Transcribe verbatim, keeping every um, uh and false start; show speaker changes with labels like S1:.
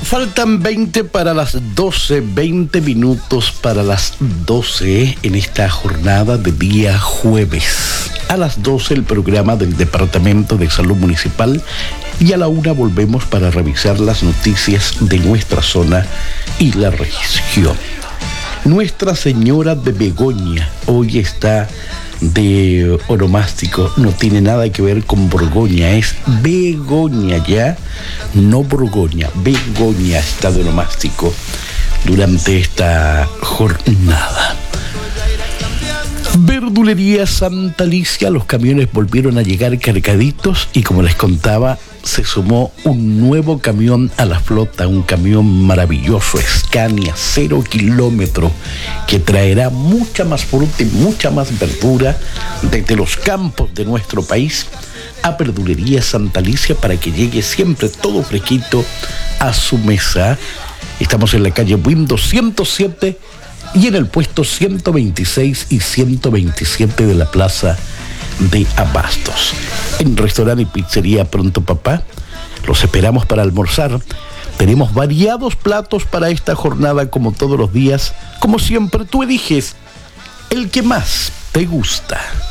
S1: Faltan veinte para las doce, veinte minutos para las doce en esta jornada de día jueves. A las doce el programa del Departamento de Salud Municipal y a la una volvemos para revisar las noticias de nuestra zona y la región. Nuestra Señora de Begoña hoy está de onomástico, no tiene nada que ver con Borgoña, es Begoña ya, no Borgoña, Begoña está de onomástico durante esta jornada. Verdulería Santa Alicia, los camiones volvieron a llegar cargaditos y como les contaba, se sumó un nuevo camión a la flota, un camión maravilloso, Scania, cero kilómetro, que traerá mucha más fruta y mucha más verdura desde los campos de nuestro país a Verdulería Santa Alicia para que llegue siempre todo fresquito a su mesa. Estamos en la calle Buin doscientos siete y en el puesto ciento veintiséis y ciento veintisiete de la Plaza de Abastos. En restaurante y pizzería Pronto Papá los esperamos para almorzar. Tenemos variados platos para esta jornada como todos los días. Como siempre, tú eliges el que más te gusta.